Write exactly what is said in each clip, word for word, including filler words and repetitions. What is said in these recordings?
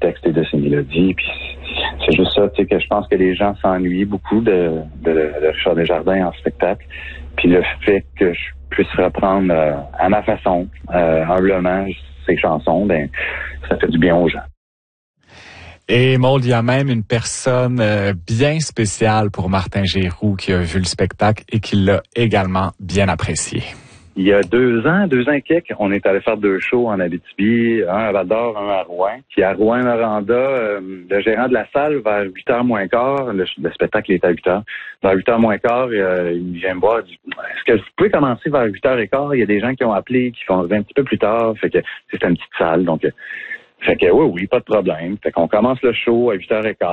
textes et de ses mélodies. Puis c'est juste ça, tu sais, que je pense que les gens s'ennuient beaucoup de, de, de Richard Desjardins en spectacle. Puis le fait que je puisse reprendre euh, à ma façon, euh, humblement, ses chansons, ben ça fait du bien aux gens. Et Maud, il y a même une personne euh, bien spéciale pour Martin Giroux qui a vu le spectacle et qui l'a également bien apprécié. Il y a deux ans, deux ans et quelques, on est allé faire deux shows en Abitibi, un à Val-d'Or, un à Rouen. Puis à Rouen-Noranda, euh, le gérant de la salle, vers huit heures moins quart, le, le spectacle est à huit heures, vers huit heures moins quart, euh, il vient me voir, il dit « Est-ce que vous pouvez commencer vers huit heures quinze? Il y a des gens qui ont appelé, qui font un petit peu plus tard. » Fait que c'est une petite salle, donc... Fait que oui, oui, pas de problème. Fait qu'on commence le show à huit heures quinze,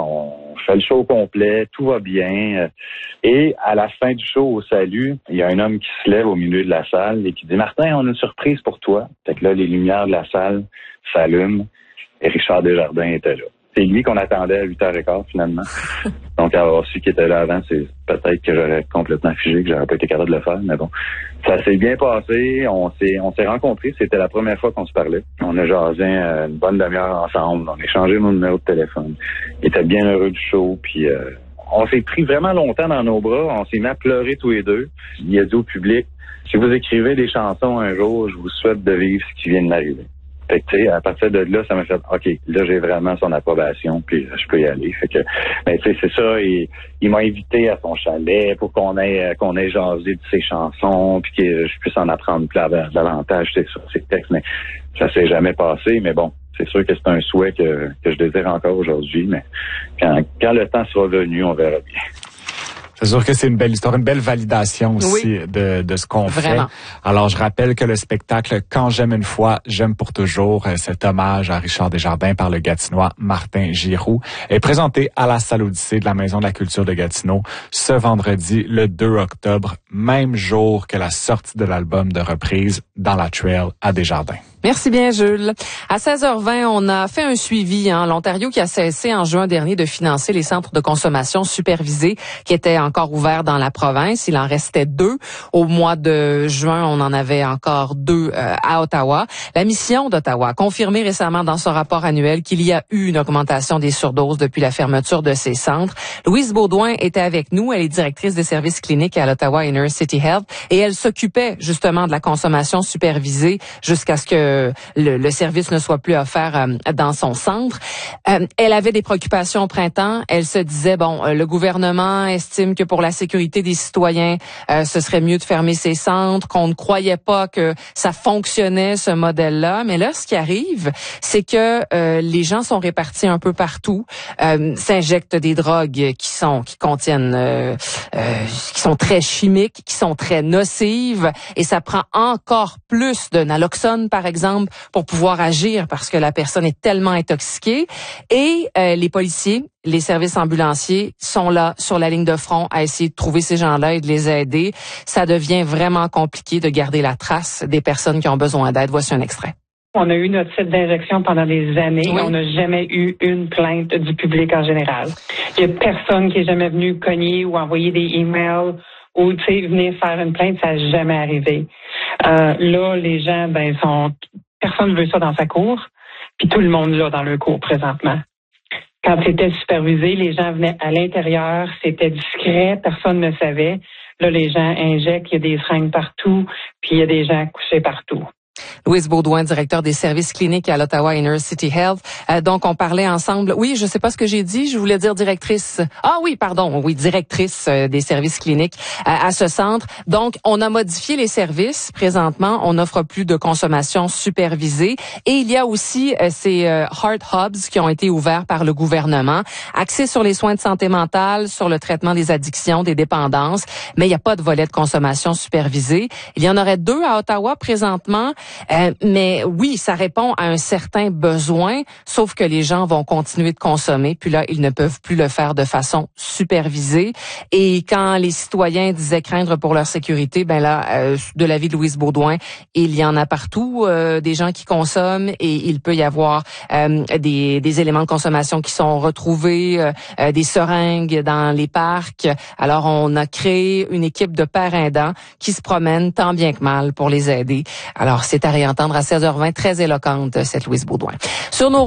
on fait le show complet, tout va bien. Et à la fin du show, au salut, il y a un homme qui se lève au milieu de la salle et qui dit « Martin, on a une surprise pour toi. » Fait que là, les lumières de la salle s'allument et Richard Desjardins était là. C'est lui qu'on attendait à huit heures quinze, finalement. Donc, avoir su qu'il était là avant, c'est peut-être que j'aurais complètement figé, que j'aurais pas été capable de le faire, mais bon. Ça s'est bien passé, on s'est on s'est rencontrés, c'était la première fois qu'on se parlait. On a jasé une bonne demi-heure ensemble, on a échangé nos numéros de téléphone. Il était bien heureux du show, puis euh, on s'est pris vraiment longtemps dans nos bras, on s'est mis à pleurer tous les deux. Il a dit au public, si vous écrivez des chansons un jour, je vous souhaite de vivre ce qui vient de m'arriver. Fait que, tu sais, à partir de là, ça m'a fait, OK, là, j'ai vraiment son approbation, puis je peux y aller. Fait que, ben, tu sais, c'est ça, il, il m'a invité à son chalet pour qu'on ait, qu'on ait jasé de ses chansons, puis que je puisse en apprendre davantage sur ses textes, mais ça s'est jamais passé, mais bon, c'est sûr que c'est un souhait que, que je désire encore aujourd'hui, mais quand, quand le temps sera venu, on verra bien. C'est sûr que c'est une belle histoire, une belle validation aussi oui. de, de ce qu'on Vraiment. fait. Alors, je rappelle que le spectacle « Quand j'aime une fois, j'aime pour toujours », cet hommage à Richard Desjardins par le Gatinois Martin Giroux, est présenté à la Salle Odyssée de la Maison de la Culture de Gatineau ce vendredi, le deux octobre, même jour que la sortie de l'album de reprise Dans la Trail à Desjardins. Merci bien, Jules. À seize heures vingt, on a fait un suivi. Hein, L'Ontario qui a cessé en juin dernier de financer les centres de consommation supervisés qui étaient encore ouverts dans la province. Il en restait deux. Au mois de juin, on en avait encore deux euh, à Ottawa. La mission d'Ottawa a confirmé récemment dans son rapport annuel qu'il y a eu une augmentation des surdoses depuis la fermeture de ces centres. Louise Baudouin était avec nous. Elle est directrice des services cliniques à l'Ottawa Inner City Health et elle s'occupait justement de la consommation supervisée jusqu'à ce que Le, le service ne soit plus offert euh, dans son centre. Euh, elle avait des préoccupations au printemps. Elle se disait, bon, euh, le gouvernement estime que pour la sécurité des citoyens, euh, ce serait mieux de fermer ces centres, qu'on ne croyait pas que ça fonctionnait, ce modèle-là. Mais là, ce qui arrive, c'est que euh, les gens sont répartis un peu partout, euh, s'injectent des drogues qui sont qui contiennent, euh, euh, qui sont très chimiques, qui sont très nocives, et ça prend encore plus de naloxone, par exemple, exemple, pour pouvoir agir parce que la personne est tellement intoxiquée. Et euh, les policiers, les services ambulanciers sont là sur la ligne de front à essayer de trouver ces gens-là et de les aider. Ça devient vraiment compliqué de garder la trace des personnes qui ont besoin d'aide. Voici un extrait. On a eu notre site d'injection pendant des années. Oui. On n'a jamais eu une plainte du public en général. Il n'y a personne qui est jamais venu cogner ou envoyer des emails ou, tu sais, venir faire une plainte. Ça n'a jamais arrivé. Euh, là, les gens, ben, sont, personne ne veut ça dans sa cour, puis tout le monde l'a dans leur cour présentement. Quand c'était supervisé, les gens venaient à l'intérieur, c'était discret, personne ne savait. Là, les gens injectent, il y a des seringues partout, puis il y a des gens couchés partout. Louise Baudouin, directeur des services cliniques à l'Ottawa Inner City Health. Euh, donc, on parlait ensemble. Oui, je sais pas ce que j'ai dit. Je voulais dire directrice. Ah oui, pardon. Oui, directrice euh, des services cliniques euh, à ce centre. Donc, on a modifié les services. Présentement, on n'offre plus de consommation supervisée. Et il y a aussi euh, ces euh, Heart Hubs qui ont été ouverts par le gouvernement, axés sur les soins de santé mentale, sur le traitement des addictions, des dépendances. Mais il n'y a pas de volet de consommation supervisée. Il y en aurait deux à Ottawa présentement. Euh, mais oui, ça répond à un certain besoin, sauf que les gens vont continuer de consommer, puis là, ils ne peuvent plus le faire de façon supervisée. Et quand les citoyens disaient craindre pour leur sécurité, ben là, euh, de l'avis de Louise Baudouin, il y en a partout, euh, des gens qui consomment, et il peut y avoir euh, des, des éléments de consommation qui sont retrouvés, euh, des seringues dans les parcs. Alors, on a créé une équipe de pères aidants qui se promènent tant bien que mal pour les aider. Alors, c'est à réentendre à seize heures vingt, très éloquente, cette Louise Baudouin. Sur nos